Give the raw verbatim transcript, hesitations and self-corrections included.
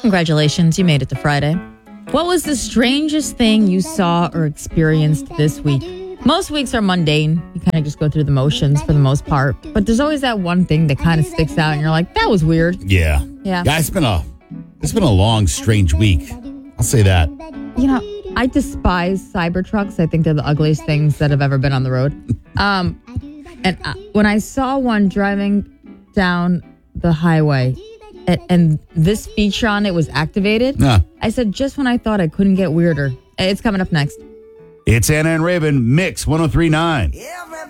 Congratulations, you made it to Friday. What was the strangest thing you saw or experienced this week? Most weeks are mundane. You kind of just go through the motions for the most part. But there's always that one thing that kind of sticks out and you're like, that was weird. Yeah. Yeah. Yeah, it's been a it's been a long, strange week. I'll say that. You know, I despise Cybertrucks. I think they're the ugliest things that have ever been on the road. Um, and uh, when I saw one driving down the highway and, and this feature on it was activated, Nah. I said, just when I thought I couldn't get weirder. It's coming up next. It's Anna and Raven, Mix one oh three point nine. Everybody